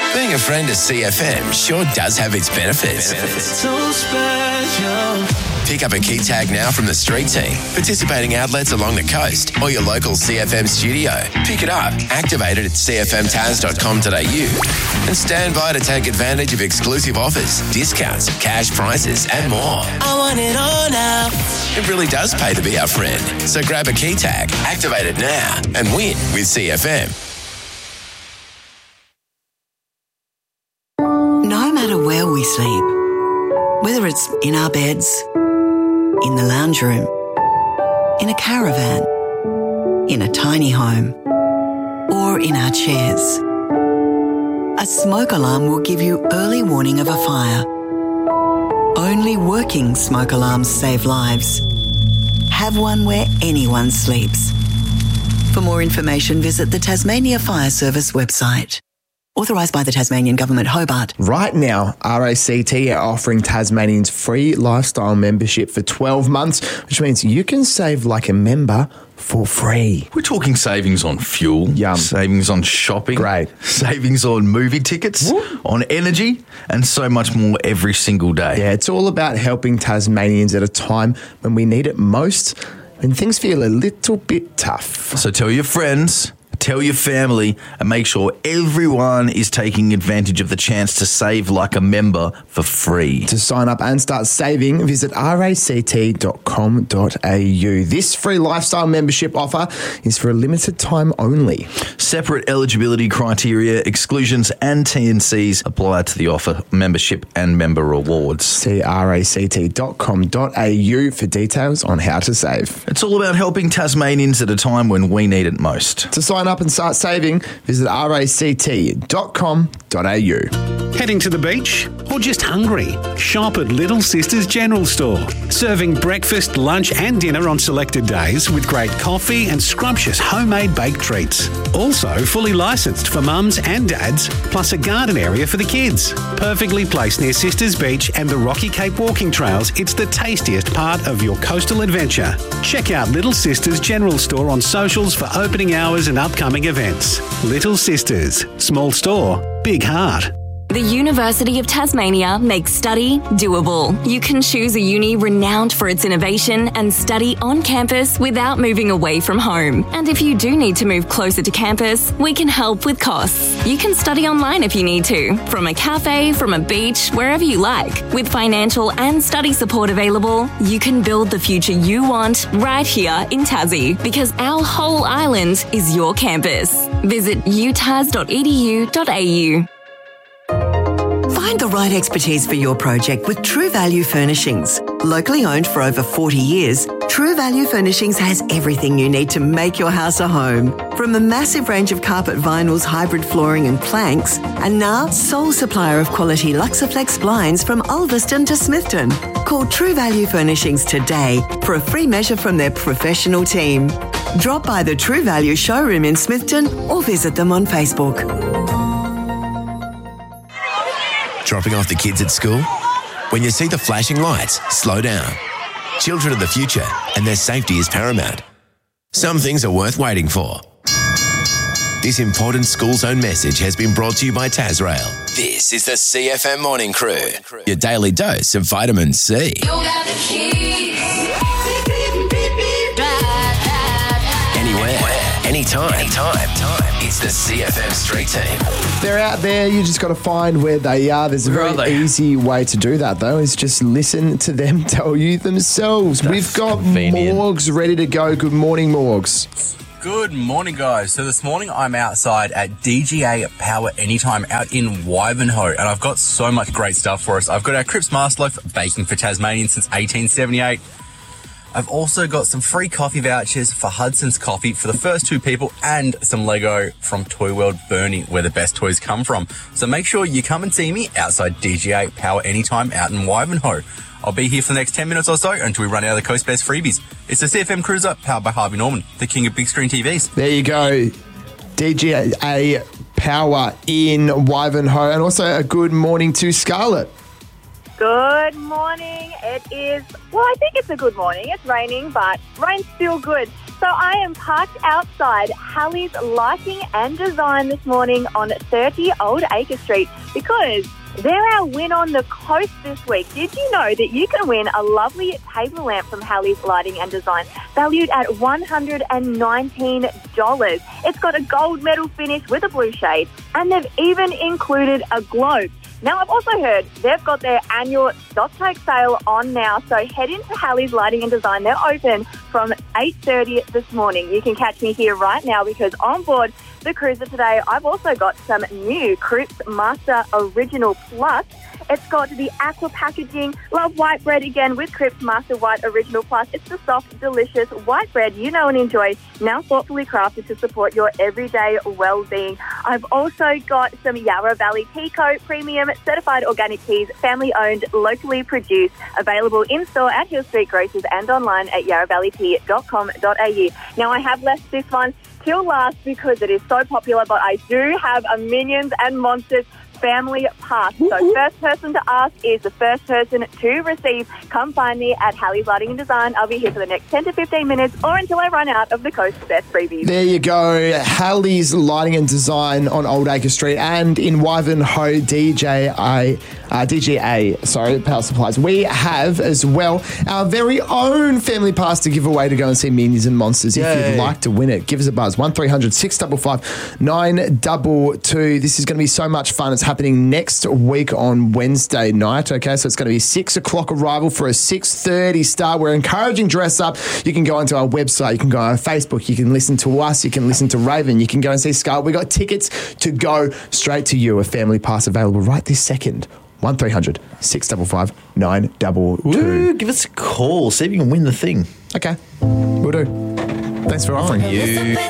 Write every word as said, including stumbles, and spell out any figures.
Being a friend of C F M sure does have its benefits. So special. Pick up a key tag now from the street team, participating outlets along the coast, or your local C F M studio. Pick it up, activate it at c f m taz dot com dot a u, and stand by to take advantage of exclusive offers, discounts, cash prizes, and more. I want it all now. It really does pay to be our friend. So grab a key tag, activate it now, and win with C F M. No matter where we sleep, whether it's in our beds, in the lounge room, in a caravan, in a tiny home, or in our chairs, a smoke alarm will give you early warning of a fire. Only working smoke alarms save lives. Have one where anyone sleeps. For more information, visit the Tasmania Fire Service website. Authorised by the Tasmanian Government, Hobart. Right now, R A C T are offering Tasmanians free lifestyle membership for twelve months, which means you can save like a member for free. We're talking savings on fuel, Yum. savings on shopping, Great. savings on movie tickets, Woo. on energy, and so much more every single day. Yeah, it's all about helping Tasmanians at a time when we need it most, when things feel a little bit tough. So tell your friends, tell your family, and make sure everyone is taking advantage of the chance to save like a member for free. To sign up and start saving, visit r a c t dot com dot a u. This free lifestyle membership offer is for a limited time only. Separate eligibility criteria, exclusions, and T and Cs apply to the offer, membership and member rewards. See r a c t dot com dot a u for details on how to save. It's all about helping Tasmanians at a time when we need it most. To sign up and start saving, visit r a c t dot com dot a u. Heading to the beach or just hungry? Shop at Little Sisters General Store. Serving breakfast, lunch and dinner on selected days with great coffee and scrumptious homemade baked treats. Also fully licensed for mums and dads, plus a garden area for the kids. Perfectly placed near Sisters Beach and the Rocky Cape walking trails, it's the tastiest part of your coastal adventure. Check out Little Sisters General Store on socials for opening hours and upcoming events. Little Sisters. Small store, big heart. The University of Tasmania makes study doable. You can choose a uni renowned for its innovation and study on campus without moving away from home. And if you do need to move closer to campus, we can help with costs. You can study online if you need to, from a cafe, from a beach, wherever you like. With financial and study support available, you can build the future you want right here in Tassie, because our whole island is your campus. Visit u tas dot e d u dot a u. Find the right expertise for your project with True Value Furnishings. Locally owned for over forty years, True Value Furnishings has everything you need to make your house a home. From a massive range of carpet vinyls, hybrid flooring and planks, and now sole supplier of quality Luxaflex blinds from Ulverston to Smithton. Call True Value Furnishings today for a free measure from their professional team. Drop by the True Value showroom in Smithton or visit them on Facebook. Dropping off the kids at school? When you see the flashing lights, slow down. Children are the future, and their safety is paramount. Some things are worth waiting for. This important school zone message has been brought to you by Tasrail. This is the C F M Morning Crew, your daily dose of vitamin C. You got the keys. Anywhere, anytime, anytime. It's the C F M Street Team. They're out there. You just got to find where they are. There's a Where very are they? easy way to do that, though, is just listen to them tell you themselves. That's We've got convenient. Morgs ready to go. Good morning, Morgs. Good morning, guys. So this morning I'm outside at D G A Power Anytime out in Wivenhoe, and I've got so much great stuff for us. I've got our Cripps Mast Loaf, baking for Tasmanians since eighteen seventy-eight. I've also got some free coffee vouchers for Hudson's Coffee for the first two people, and some Lego from Toy World Burnie, where the best toys come from. So make sure you come and see me outside D G A Power Anytime out in Wivenhoe. I'll be here for the next ten minutes or so until we run out of the Coast Best freebies. It's the C F M Cruiser, powered by Harvey Norman, the king of big screen T Vs. There you go. D G A Power in Wivenhoe. And also a good morning to Scarlett. Good morning. It is, well, I think it's a good morning. It's raining, but rain's still good. So I am parked outside Halley's Lighting and Design this morning on thirty Old Acre Street because they're our win on the coast this week. Did you know that you can win a lovely table lamp from Halley's Lighting and Design valued at one hundred nineteen dollars? It's got a gold medal finish with a blue shade, and they've even included a globe. Now, I've also heard they've got their annual stock take sale on now, so head into Halley's Lighting and Design. They're open from eight thirty this morning. You can catch me here right now because on board the cruiser today, I've also got some new Cripps Master Original Plus. It's got the aqua packaging. Love white bread again with Cripps Master White Original Plus. It's the soft, delicious white bread you know and enjoy, now thoughtfully crafted to support your everyday well-being. I've also got some Yarra Valley Teaco Premium Certified Organic Teas, family-owned, locally produced, available in-store at Hill Street Grocers and online at yarra valley tea dot com dot a u. Now, I have left this one till last because it is so popular, but I do have a Minions and Monsters family pass. So first person to ask is the first person to receive. Come find me at Halley's Lighting and Design. I'll be here for the next ten to fifteen minutes or until I run out of the Coast's best freebies. There you go. Halley's Lighting and Design on Old Acre Street and in Wivenhoe D J A, uh, D G A, sorry, Power Supplies. We have as well our very own family pass to give away to go and see Minions and Monsters. If Yay. you'd like to win it, give us a buzz. one three hundred six five five nine two two. This is going to be so much fun. It's happening next week on Wednesday night, okay? So it's going to be six o'clock arrival for a six thirty start. We're encouraging dress up. You can go onto our website. You can go on Facebook. You can listen to us. You can listen to Raven. You can go and see Scarlett. We got tickets to go straight to you. A family pass available right this second. one three hundred six five five nine two two. Woo, give us a call. See if you can win the thing. Okay, we'll do. Thanks for offering. You.